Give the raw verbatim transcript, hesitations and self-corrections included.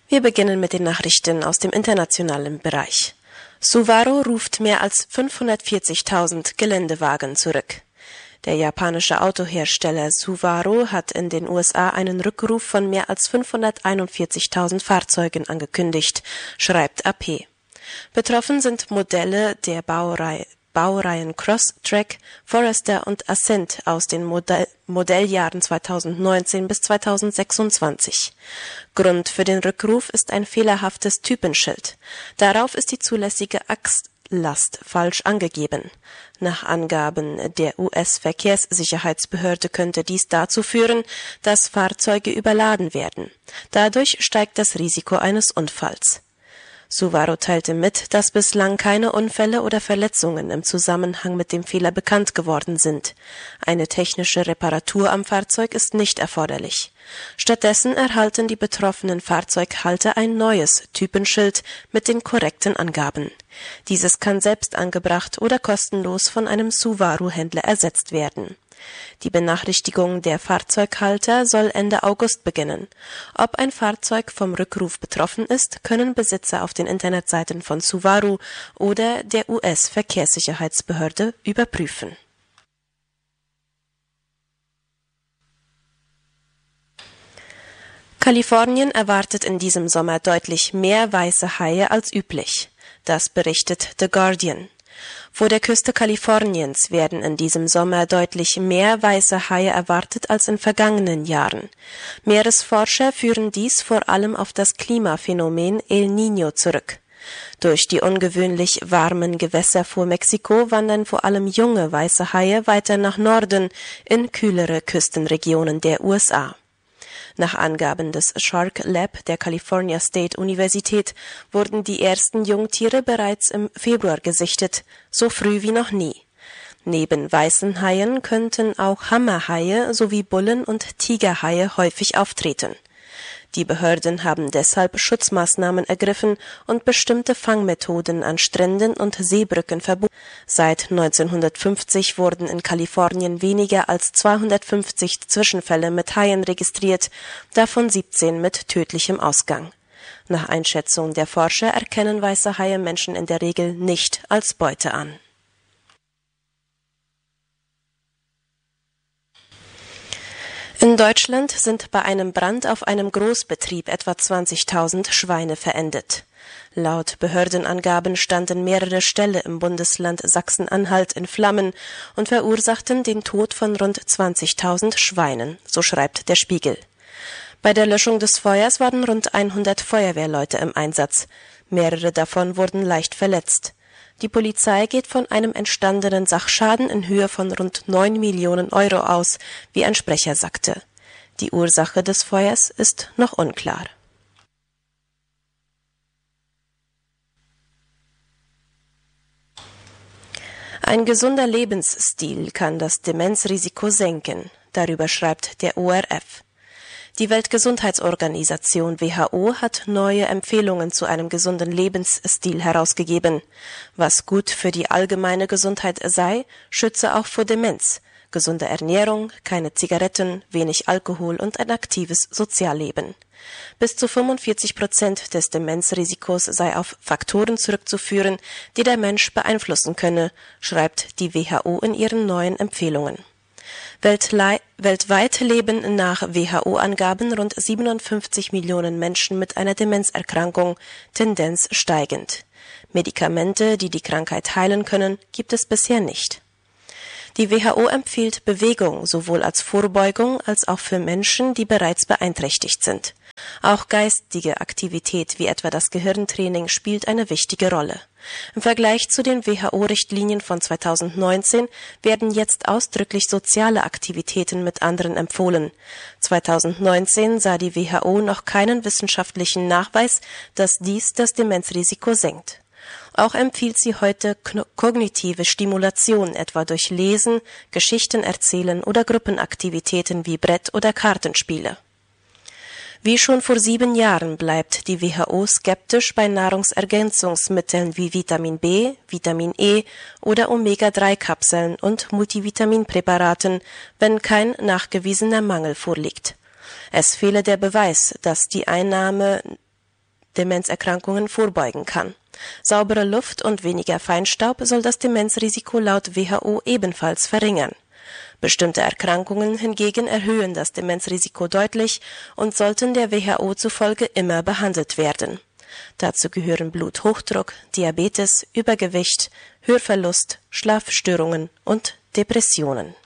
Wir beginnen mit den Nachrichten aus dem internationalen Bereich. Subaru ruft mehr als fünfhundertvierzigtausend Geländewagen zurück. Der japanische Autohersteller Subaru hat in den U S A einen Rückruf von mehr als fünfhunderteinundvierzigtausend Fahrzeugen angekündigt, schreibt A P. Betroffen sind Modelle der Baureihe Baureihen Crosstrek, Forester und Ascent aus den Modell Modelljahren zweitausendneunzehn bis zweitausendsechsundzwanzig. Grund für den Rückruf ist ein fehlerhaftes Typenschild. Darauf ist die zulässige Achslast falsch angegeben. Nach Angaben der U S-Verkehrssicherheitsbehörde könnte dies dazu führen, dass Fahrzeuge überladen werden. Dadurch steigt das Risiko eines Unfalls. Subaru teilte mit, dass bislang keine Unfälle oder Verletzungen im Zusammenhang mit dem Fehler bekannt geworden sind. Eine technische Reparatur am Fahrzeug ist nicht erforderlich. Stattdessen erhalten die betroffenen Fahrzeughalter ein neues Typenschild mit den korrekten Angaben. Dieses kann selbst angebracht oder kostenlos von einem Subaru-Händler ersetzt werden. Die Benachrichtigung der Fahrzeughalter soll Ende August beginnen. Ob ein Fahrzeug vom Rückruf betroffen ist, können Besitzer auf den Internetseiten von Subaru oder der U S-Verkehrssicherheitsbehörde überprüfen. Kalifornien erwartet in diesem Sommer deutlich mehr weiße Haie als üblich. Das berichtet The Guardian. Vor der Küste Kaliforniens werden in diesem Sommer deutlich mehr weiße Haie erwartet als in vergangenen Jahren. Meeresforscher führen dies vor allem auf das Klimaphänomen El Niño zurück. Durch die ungewöhnlich warmen Gewässer vor Mexiko wandern vor allem junge weiße Haie weiter nach Norden in kühlere Küstenregionen der U S A. Nach Angaben des Shark Lab der California State Universität wurden die ersten Jungtiere bereits im Februar gesichtet, so früh wie noch nie. Neben weißen Haien könnten auch Hammerhaie sowie Bullen- und Tigerhaie häufig auftreten. Die Behörden haben deshalb Schutzmaßnahmen ergriffen und bestimmte Fangmethoden an Stränden und Seebrücken verboten. Seit neunzehnhundertfünfzig wurden in Kalifornien weniger als zweihundertfünfzig Zwischenfälle mit Haien registriert, davon siebzehn mit tödlichem Ausgang. Nach Einschätzung der Forscher erkennen weiße Haie Menschen in der Regel nicht als Beute an. In Deutschland sind bei einem Brand auf einem Großbetrieb etwa zwanzigtausend Schweine verendet. Laut Behördenangaben standen mehrere Ställe im Bundesland Sachsen-Anhalt in Flammen und verursachten den Tod von rund zwanzigtausend Schweinen, so schreibt der Spiegel. Bei der Löschung des Feuers waren rund hundert Feuerwehrleute im Einsatz. Mehrere davon wurden leicht verletzt. Die Polizei geht von einem entstandenen Sachschaden in Höhe von rund neun Millionen Euro aus, wie ein Sprecher sagte. Die Ursache des Feuers ist noch unklar. Ein gesunder Lebensstil kann das Demenzrisiko senken, darüber schreibt der O R F. Die Weltgesundheitsorganisation W H O hat neue Empfehlungen zu einem gesunden Lebensstil herausgegeben. Was gut für die allgemeine Gesundheit sei, schütze auch vor Demenz. Gesunde Ernährung, keine Zigaretten, wenig Alkohol und ein aktives Sozialleben. Bis zu fünfundvierzig Prozent des Demenzrisikos sei auf Faktoren zurückzuführen, die der Mensch beeinflussen könne, schreibt die W H O in ihren neuen Empfehlungen. Weltlei- weltweit leben nach W H O-Angaben rund siebenundfünfzig Millionen Menschen mit einer Demenzerkrankung, Tendenz steigend. Medikamente, die die Krankheit heilen können, gibt es bisher nicht. Die W H O empfiehlt Bewegung sowohl als Vorbeugung als auch für Menschen, die bereits beeinträchtigt sind. Auch geistige Aktivität wie etwa das Gehirntraining spielt eine wichtige Rolle. Im Vergleich zu den W H O-Richtlinien von zweitausendneunzehn werden jetzt ausdrücklich soziale Aktivitäten mit anderen empfohlen. zweitausendneunzehn sah die W H O noch keinen wissenschaftlichen Nachweis, dass dies das Demenzrisiko senkt. Auch empfiehlt sie heute kognitive Stimulation, etwa durch Lesen, Geschichten erzählen oder Gruppenaktivitäten wie Brett- oder Kartenspiele. Wie schon vor sieben Jahren bleibt die W H O skeptisch bei Nahrungsergänzungsmitteln wie Vitamin B, Vitamin E oder Omega drei Kapseln und Multivitaminpräparaten, wenn kein nachgewiesener Mangel vorliegt. Es fehle der Beweis, dass die Einnahme Demenzerkrankungen vorbeugen kann. Saubere Luft und weniger Feinstaub soll das Demenzrisiko laut W H O ebenfalls verringern. Bestimmte Erkrankungen hingegen erhöhen das Demenzrisiko deutlich und sollten der W H O zufolge immer behandelt werden. Dazu gehören Bluthochdruck, Diabetes, Übergewicht, Hörverlust, Schlafstörungen und Depressionen.